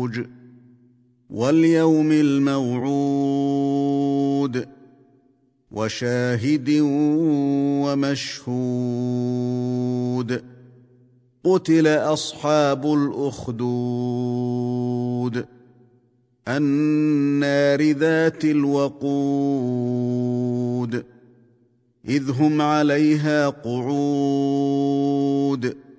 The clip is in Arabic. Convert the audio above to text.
المفعوج واليوم الموعود وشاهد ومشهود قتل أصحاب الأخدود النار ذات الوقود إذ هم عليها قعود